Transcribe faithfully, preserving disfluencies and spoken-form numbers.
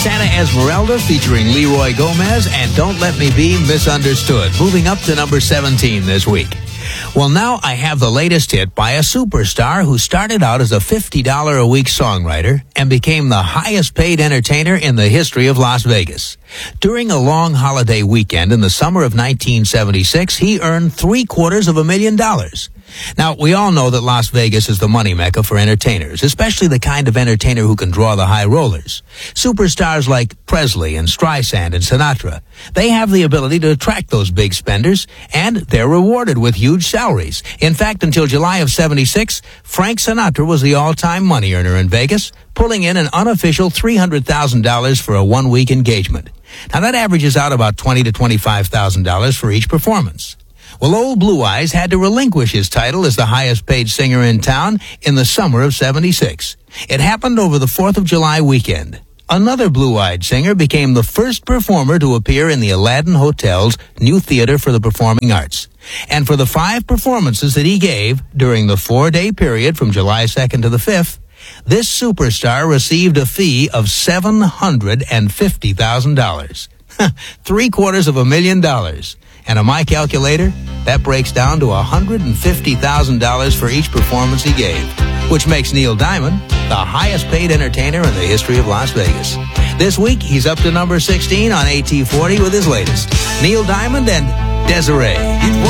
Santa Esmeralda featuring Leroy Gomez and Don't Let Me Be Misunderstood, moving up to number seventeen this week. Well, now I have the latest hit by a superstar who started out as a fifty dollars a week songwriter and became the highest paid entertainer in the history of Las Vegas. During a long holiday weekend in the summer of nineteen seventy-six, he earned three quarters of a million dollars. Now, we all know that Las Vegas is the money mecca for entertainers, especially the kind of entertainer who can draw the high rollers. Superstars like Presley and Streisand and Sinatra, they have the ability to attract those big spenders, and they're rewarded with huge salaries. In fact, until July of seventy-six, Frank Sinatra was the all-time money earner in Vegas, pulling in an unofficial three hundred thousand dollars for a one-week engagement. Now, that averages out about twenty thousand to twenty-five thousand dollars for each performance. Well, old Blue Eyes had to relinquish his title as the highest-paid singer in town in the summer of seventy-six. It happened over the fourth of July weekend. Another blue-eyed singer became the first performer to appear in the Aladdin Hotel's new Theater for the Performing Arts. And for the five performances that he gave during the four-day period from July second to the fifth, this superstar received a fee of seven hundred fifty thousand dollars. Three quarters of a million dollars. And on my calculator, that breaks down to one hundred fifty thousand dollars for each performance he gave, which makes Neil Diamond the highest paid entertainer in the history of Las Vegas. This week, he's up to number sixteen on A T forty with his latest. Neil Diamond and Desiree.